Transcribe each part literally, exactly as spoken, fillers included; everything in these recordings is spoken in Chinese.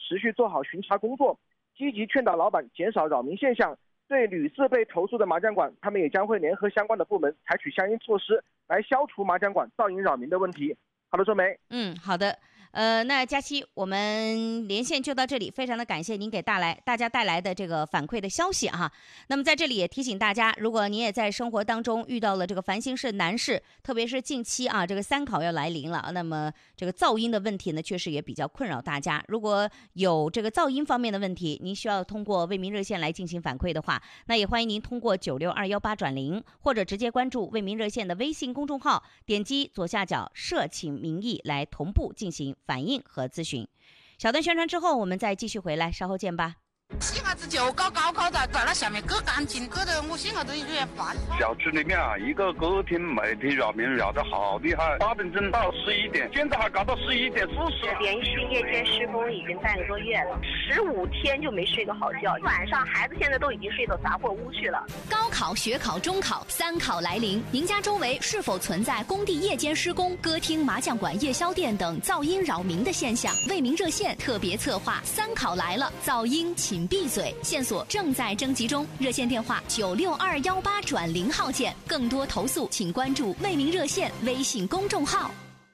持续做好巡查工作，积极劝导老板减少扰民现象。对屡次被投诉的麻将馆，他们也将会联合相关的部门采取相应措施，来消除麻将馆噪音扰民的问题。好的，周梅。 嗯，好的。呃，那佳期，我们连线就到这里，非常的感谢您给带来大家带来的这个反馈的消息哈。那么在这里也提醒大家，如果您也在生活当中遇到了这个烦心事难事，特别是近期啊这个三考要来临了，那么这个噪音的问题呢，确实也比较困扰大家。如果有这个噪音方面的问题，您需要通过为民热线来进行反馈的话，那也欢迎您通过九六二幺八转零，或者直接关注为民热线的微信公众号，点击左下角社请民意来同步进行反映和咨询。小段宣传之后，我们再继续回来，稍后见吧。 小孩子就搞高考在在那下面搞干净，搞得我心里头有点烦。 小区里面啊，一个歌厅每天扰民扰得好厉害，八点钟到十一点，现在还搞到十一点四十。 连续夜间施工已经半个月了，十五天就没睡个好觉，晚上孩子现在都已经睡到杂货屋去了。 高考、学考、中考三考来临，您家周围是否存在工地夜间施工、歌厅、麻将馆、夜宵店等噪音扰民的现象？为民热线特别策划三考来了，噪音请闭嘴，线索正在征集中，热线电话九六二幺八转零号键，更多投诉请关注为民热线微信公众号。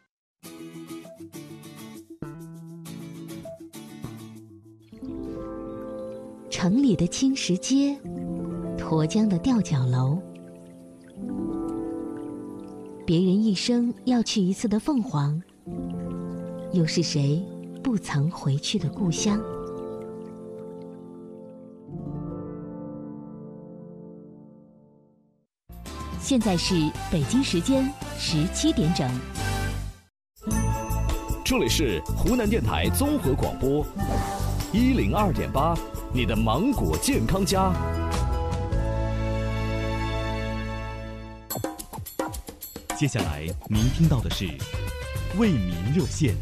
城里的青石街，沱江的吊脚楼，别人一生要去一次的凤凰，又是谁不曾回去的故乡？现在是北京时间十七点整。 这里是湖南电台综合广播一零二点八，你的芒果健康家。接下来您听到的是为民热线。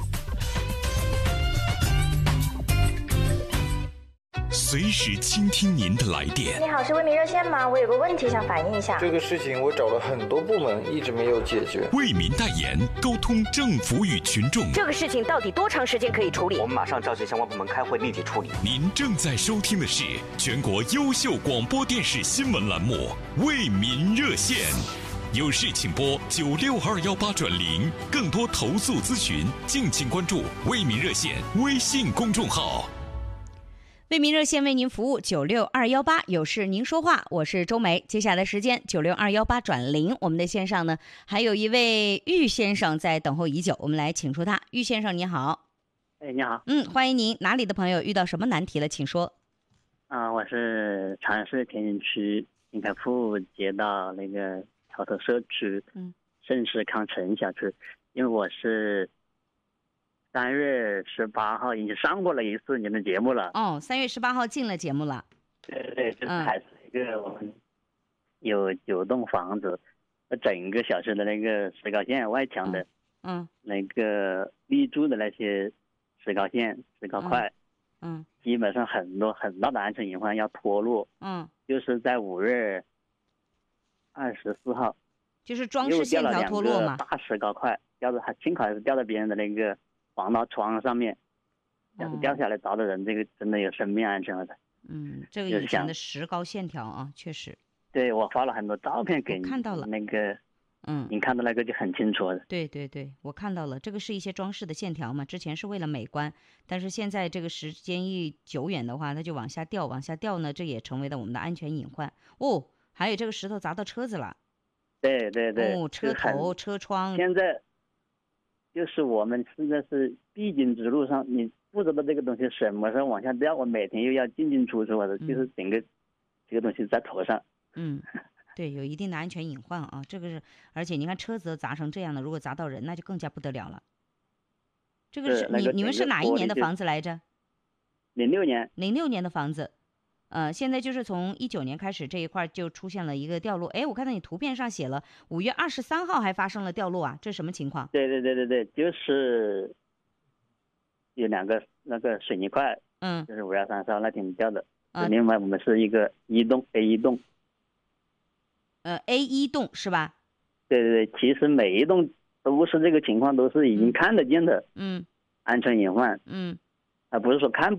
随时倾听您的来电。 你好，是为民热线吗？我有个问题想反映一下。 这个事情我找了很多部门，一直没有解决。 为民代言，沟通政府与群众。 这个事情到底多长时间可以处理？ 我们马上召集相关部门开会，立即处理。 您正在收听的是全国优秀广播电视新闻栏目《为民热线》，有事请拨九六二幺八转零，更多投诉咨询，敬请关注为民热线微信公众号。 为民热线为您服务，九六二幺八，有事您说话，我是周梅。接下来时间九六二幺八转零，我们的线上呢还有一位玉先生在等候已久，我们来请出他。玉先生你好。 哎，你好。 嗯，欢迎您。哪里的朋友遇到什么难题了，请说。 啊、呃，我是长安市田径区新开铺街道那个桥头社区，嗯，盛世康城小区，因为我是。三月十八号已经上过了一次你的节目了。 哦，三月十八号进了节目了。 对对对，就是还是一个我们有九栋房子，嗯、整个小区的那个石膏线外墙的， 嗯， 那个立柱的那些石膏线、石膏块， 嗯， 基本上很多很大的安全隐患要脱落。 嗯， 就是在五月二十四号， 就是装饰线条脱落嘛， 大石膏块掉的，还幸好是掉到别人的那个。防盗窗上面，要是掉下来砸的人，嗯、这个真的有生命安全了的。 嗯，这个以前的石膏线条啊，确实。 对，我发了很多照片给你， 看到了那个， 嗯， 您看到那个就很清楚了。 对对对，我看到了，这个是一些装饰的线条嘛，之前是为了美观，但是现在这个时间一久远的话，它就往下掉，往下掉呢，这也成为了我们的安全隐患。哦，还有这个石头砸到车子了。 对对对。 哦，车头、车窗。 现在。就是我们现在是必经之路上，你不知道这个东西什么时候往下掉，我每天又要进进出出，我的就是整个这个东西在头上。 嗯，对，有一定的安全隐患啊，这个是，而且你看车子砸成这样的，如果砸到人，那就更加不得了了。这个是你、那个、你们是哪一年的房子来着？ 零六年。 零六年的房子。呃，现在就是从一九年开始这一块就出现了一个掉落。哎，我看到你图片上写了五月二十三号还发生了掉落啊，这什么情况？ 对对对对对，就是有两个那个水泥块， 嗯， 就是五月三十号那天掉的。 啊、 另外我们是一个一栋 A 一栋， 呃 A 一栋是吧？ 对对对，其实每一栋都是这个情况，都是已经看得见的， 嗯， 安全隐患， 嗯， 而不是说看